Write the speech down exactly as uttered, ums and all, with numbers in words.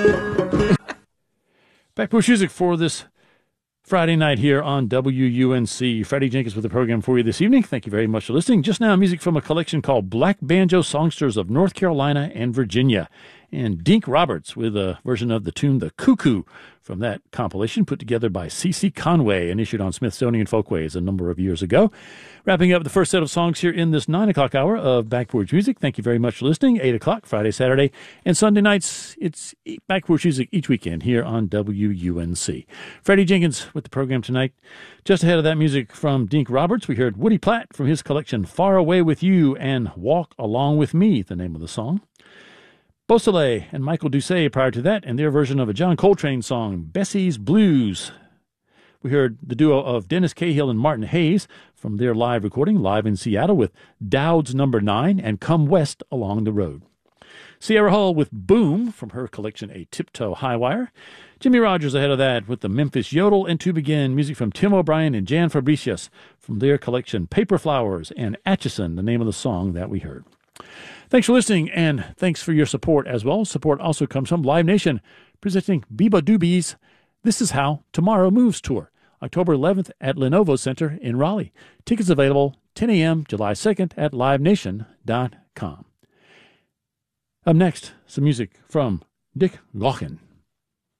Backporch Music for this Friday night here on W U N C. Freddie Jenkins with the program for you this evening. Thank you very much for listening. Just now, music from a collection called Black Banjo Songsters of North Carolina and Virginia. And Dink Roberts with a version of the tune The Cuckoo from that compilation put together by C C Conway and issued on Smithsonian Folkways a number of years ago. Wrapping up the first set of songs here in this nine o'clock hour of Backporch Music. Thank you very much for listening. eight o'clock, Friday, Saturday, and Sunday nights. It's Backporch Music each weekend here on W U N C. Freddie Jenkins with the program tonight. Just ahead of that music from Dink Roberts, we heard Woody Platt from his collection Far Away With You and Walk Along With Me, the name of the song. Beausoleil and Michael Doucet prior to that, and their version of a John Coltrane song, Bessie's Blues. We heard the duo of Dennis Cahill and Martin Hayes from their live recording, live in Seattle, with Dowd's Number Nine and Come West Along the Road. Sierra Hull with Boom from her collection A Tiptoe High Wire. Jimmy Rogers ahead of that with the Memphis Yodel, and to begin, music from Tim O'Brien and Jan Fabricius from their collection Paper Flowers and Atchison, the name of the song that we heard. Thanks for listening, and thanks for your support as well. Support also comes from Live Nation, presenting Biba Doobie's This Is How Tomorrow Moves Tour, October eleventh at Lenovo Center in Raleigh. Tickets available ten a.m. July second at live nation dot com. Up next, some music from Dick Gaughan.